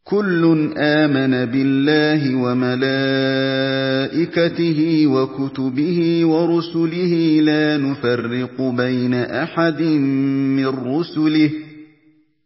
كُلٌّ آمَنَ بِاللَّهِ وَمَلَائِكَتِهِ وَكُتُبِهِ وَرُسُلِهِ لَا نُفَرِّقُ بَيْنَ أَحَدٍ مِّن رُّسُلِهِ